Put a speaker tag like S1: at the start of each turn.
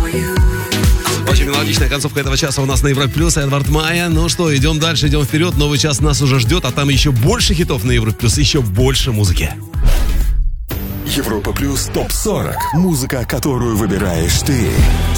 S1: Очень мелодичная концовка этого часа у нас на Европе Плюс. Эдвард Майя. Ну что, идем дальше, идем вперед. Новый час нас уже ждет, а там еще больше хитов на Европе Плюс, еще больше музыки.
S2: Европа Плюс ТОП-40. Музыка, которую выбираешь ты.